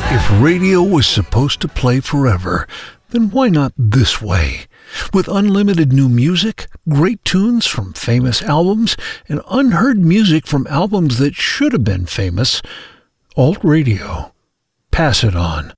If radio was supposed to play forever, then why not this way? With unlimited new music, great tunes from famous albums, and unheard music from albums that should have been famous. Alt Radio. Pass it on.